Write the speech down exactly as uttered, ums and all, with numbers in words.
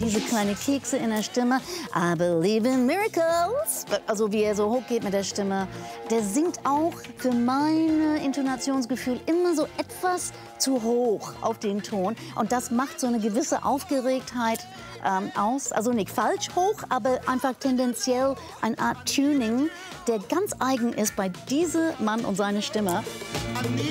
diese kleinen Kekse in der Stimme. I believe in miracles. Also wie er so hoch geht mit der Stimme. Der singt auch für mein Intonationsgefühl immer so etwas zu hoch auf den Ton. Und das macht so eine gewisse Aufgeregtheit ähm, aus. Also nicht falsch hoch, aber einfach tendenziell eine Art Tuning, der ganz eigen ist bei diesem Mann und seiner Stimme.